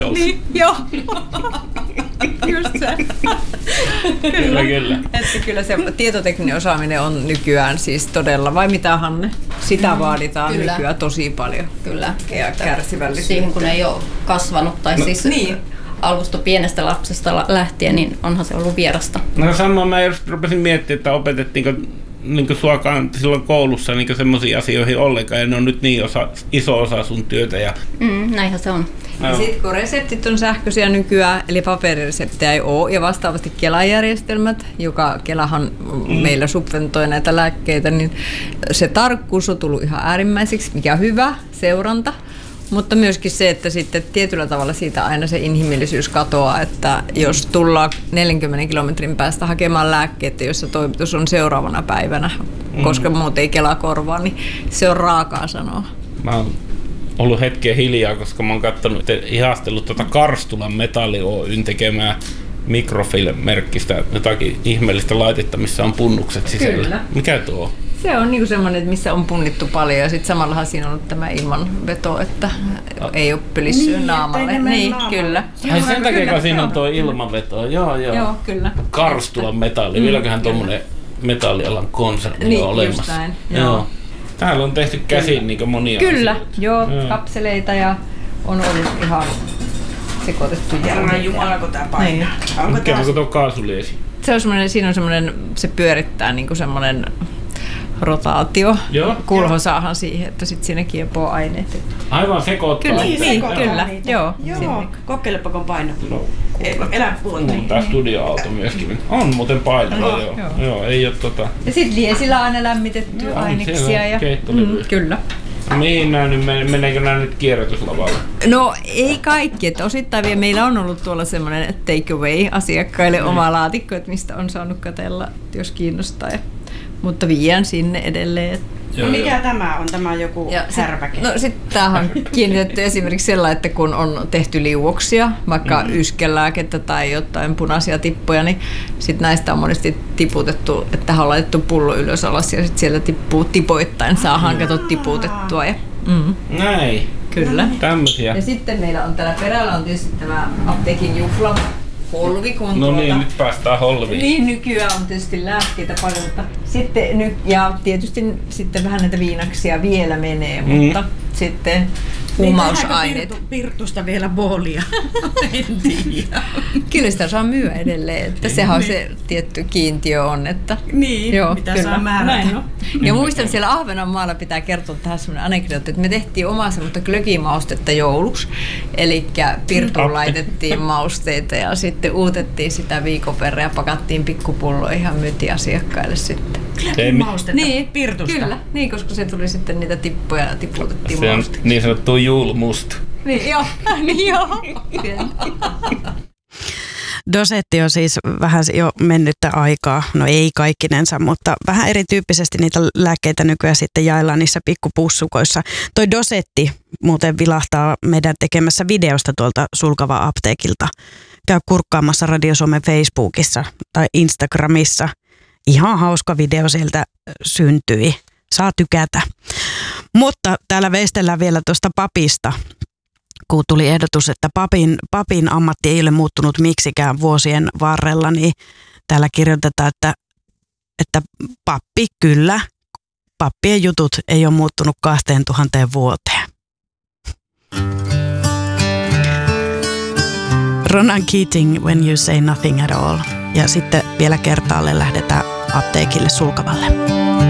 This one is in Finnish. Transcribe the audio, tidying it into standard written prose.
Niin, joo. Just se. Kyllä. Että kyllä se tietotekninen osaaminen on nykyään siis todella, vai mitä Hanne? Sitä vaaditaan kyllä. Nykyään tosi paljon. Kyllä. Ja kärsivällisyyttä. Siihen kun ei ole kasvanut tai siis niin. Alusta pienestä lapsesta lähtien, niin onhan se ollut vierasta. No samoin mä just rupesin miettimään, että opetettiinko niin suokaan silloin koulussa niin semmoisiin asioihin ollenkaan, ja ne on nyt niin iso osa sun työtä. Ja näinhän se on. Ja sitten kun reseptit on sähköisiä nykyään, eli paperireseptejä ei ole, ja vastaavasti Kela-järjestelmät, joka Kelahan meillä subventoi näitä lääkkeitä, niin se tarkkuus on tullut ihan äärimmäiseksi, mikä on hyvä seuranta. Mutta myöskin se, että sitten tietyllä tavalla siitä aina se inhimillisyys katoaa, että jos tullaan 40 kilometrin päästä hakemaan lääkkeitä, jossa toimitus on seuraavana päivänä, koska muuten ei Kela korvaa, niin se on raakaa sanoa. Mä oon ollut hetken hiljaa, koska mä oon katsonut, ihastellut Karstulan Metalli Oyn tekemää Microfilm-merkkistä jotakin ihmeellistä laitetta, missä on punnukset sisällä. Kyllä. Mikä tuo on? Se on niinku semmoinen, missä on punnittu paljon, ja sitten samallahan siinä on ollut tämä ilmanveto, että ei ole pölissyä naamalle. Niin, kyllä. Ai sen takia, siinä on tuo ilmanveto. Joo, kyllä. Karstulan Metalli. Vieläköhän tuommoinen metallialan konserni on olemassa. Näin. Joo. Täällä on tehty käsin niin monia kyllä, asioita. joo, kapseleita ja on ollut ihan sekoitettu jälkeen. Herran Jumala, kun tää painaa. Niin. Onko tuo kaasuliesi? Se on semmoinen, siinä on semmoinen, se pyörittää niinku semmoinen rotaatio. Joo. Kulho saahan siihen, että sit siinä kiepoo aineet. Aivan sekoittaa. Kyllä, niin, kyllä. Joo. Kokeilepa kun paino. Elä puolta. Tää studioauto myöskin. On muuten painava, joo. Ei oo Ja sit liesillä on aina lämmitettyä aineksia. Ja kyllä. Mihin nää nyt meneekö nää nyt kierrätyslavalle? No ei kaikki, että osittain vielä meillä on ollut tuolla semmoinen take away asiakkaille oma laatikko, että mistä on saanut katsella, jos kiinnostaa. Mutta vien sinne edelleen. No mikä tämä on? Tämä on joku härpäke. No sitten tämähän on kiinnitetty esimerkiksi sellainen, että kun on tehty liuoksia, vaikka yskelääkettä tai jotain punaisia tippoja, niin sitten näistä on monesti tiputettu, että tähän on laitettu pullo ylös alas ja sitten siellä tippuu tipoittain, saadaan tiputettua. Ja, Näin. Kyllä. Tämmösiä. Ja sitten meillä on täällä perällä on tietysti tämä apteekin juhla. Holvi, no niin, nyt päästään holviin. Niin, nykyään on tietysti lääkkeitä paljon, mutta sitten ja tietysti sitten vähän näitä viinaksia vielä menee, mutta sitten huumausaineet. Pirtusta vielä boolia? En tiedä. Kyllä sitä saa myyä edelleen, että sehän on se tietty kiintiö on, että niin, joo, mitä kyllä. Saa määrätä. Ja muistan siellä Ahvenanmaalla pitää kertoa tähän semmoinen anekdootti, että me tehtiin omaa semmoista glögimaustetta jouluksi, eli Pirtuun laitettiin mausteita ja sitten uutettiin sitä viikon verran ja pakattiin pikkupulloihin ja myytiin asiakkaille sitten. Glögimaustetta niin, Pirtusta? Kyllä, niin, koska se tuli sitten niitä tippuja ja tiputettiin se on niin sanottu julmust. Niin joo. Dosetti on siis vähän jo mennyttä aikaa, no ei kaikkinensa, mutta vähän erityyppisesti niitä lääkkeitä nykyään sitten jaellaan niissä pikkupussukoissa. Toi Dosetti muuten vilahtaa meidän tekemässä videosta tuolta Sulkava apteekilta. Käy kurkkaamassa Radio Suomen Facebookissa tai Instagramissa. Ihan hauska video sieltä syntyi. Saa tykätä. Mutta täällä veistellään vielä tuosta papista, kun tuli ehdotus, että papin ammatti ei ole muuttunut miksikään vuosien varrella, niin täällä kirjoitetaan, että pappi kyllä, pappien jutut ei ole muuttunut 2000 vuoteen. Ronan Keating, When You Say Nothing at All. Ja sitten vielä kertaalle lähdetään apteekille Sulkavalle.